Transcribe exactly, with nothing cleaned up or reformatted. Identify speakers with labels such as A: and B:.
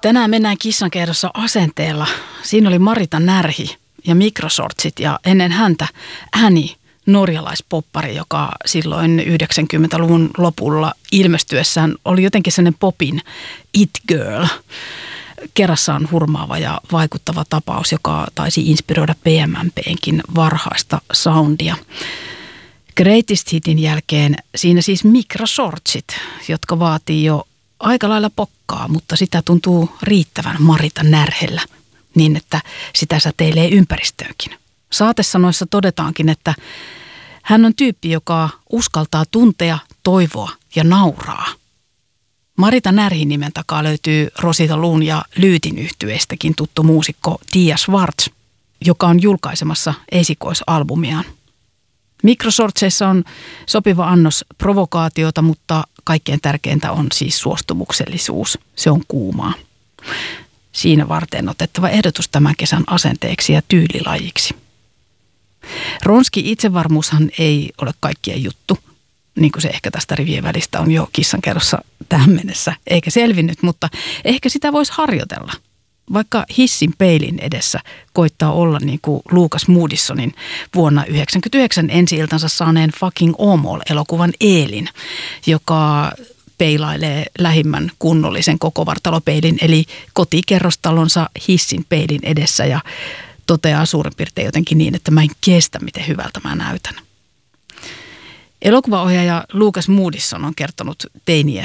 A: Tänään mennään kissankerrossa asenteella. Siinä oli Marita Närhi ja Microsortsit ja ennen häntä Annie, norjalaispoppari, joka silloin yhdeksänkymmentäluvun lopulla ilmestyessään oli jotenkin sellainen popin it girl. Kerrassa on hurmaava ja vaikuttava tapaus, joka taisi inspiroida P M M P:nkin varhaista soundia. Greatest Hitin jälkeen siinä siis Microsortsit, jotka vaatii jo aika lailla pokkaa, mutta sitä tuntuu riittävän Marita Närhellä niin, että sitä säteilee ympäristöönkin. Saatesanoissa todetaankin, että hän on tyyppi, joka uskaltaa tuntea, toivoa ja nauraa. Marita Närhin nimen takaa löytyy Rosita Luun ja Lyytin yhtyeestäkin tuttu muusikko Tia Schwartz, joka on julkaisemassa esikoisalbumiaan. Microsortseissa on sopiva annos provokaatiota, mutta kaikkein tärkeintä on siis suostumuksellisuus. Se on kuumaa. Siinä varten otettava ehdotus tämän kesän asenteeksi ja tyylilajiksi. Ronski itsevarmuushan ei ole kaikkien juttu, niin kuin se ehkä tästä rivien välistä on jo kissankerrossa tähän mennessä, eikä selvinnyt, mutta ehkä sitä voisi harjoitella. Vaikka hissin peilin edessä koittaa olla niin kuin Lucas Moodyssonin vuonna yhdeksänkymmentäyhdeksän ensi-iltansa saaneen Fucking Åmål-elokuvan Eelin, joka peilailee lähimmän kunnollisen kokovartalopeilin, eli kotikerrostalonsa hissin peilin edessä ja toteaa suurin piirtein jotenkin niin, että mä en kestä, miten hyvältä mä näytän. Elokuvaohjaaja Lucas Moodysson on kertonut teiniä